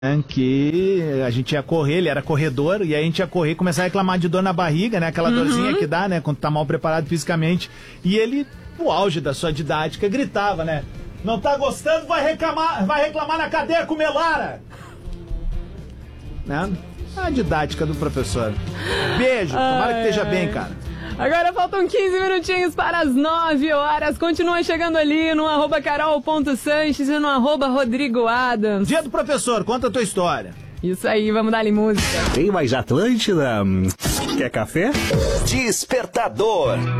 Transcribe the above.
Que a gente ia correr, ele era corredor, e aí a gente ia correr e começar a reclamar de dor na barriga, né? Aquela dorzinha que dá, né? Quando tá mal preparado fisicamente. E ele, no auge da sua didática, gritava, né? Não tá gostando, vai reclamar na cadeia com Melara! Né? A didática do professor. Beijo, tomara que esteja bem, cara. Agora faltam 15 minutinhos para as 9 horas. Continua chegando ali no @carol.sanches e no @rodrigoadams. Dia do professor, conta a tua história. Isso aí, vamos dar-lhe música. Tem mais Atlântida? Quer café? Despertador.